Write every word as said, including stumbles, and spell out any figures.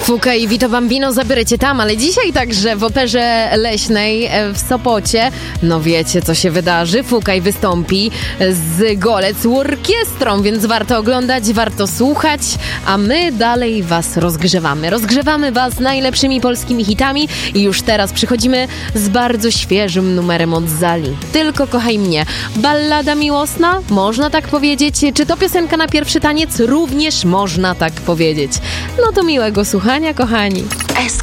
Fuka i Vito Bambino, zabierecie tam, ale dzisiaj także w Operze Leśnej w Sopocie, no wiecie co się wydarzy, Fukaj wystąpi z Golec orkiestrą, więc warto oglądać, warto słuchać, a my dalej was rozgrzewamy. Rozgrzewamy was najlepszymi polskimi hitami i już teraz przychodzimy z bardzo świeżym numerem od Zali. Tylko kochaj mnie. Ballada miłosna? Można tak powiedzieć. Czy to piosenka na pierwszy taniec? Również można tak powiedzieć. No to miłego słuchania, kochani. S